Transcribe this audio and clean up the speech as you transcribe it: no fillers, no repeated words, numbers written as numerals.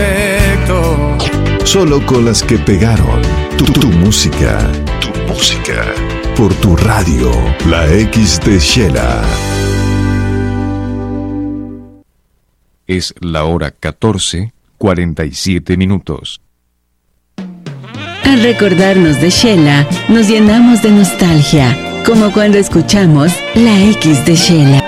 perfecto. Solo con las que pegaron. Tu música. Tu música. Por tu radio, la X de Shela. Es la hora 14:47. Al recordarnos de Shela, nos llenamos de nostalgia, como cuando escuchamos la X de Shela.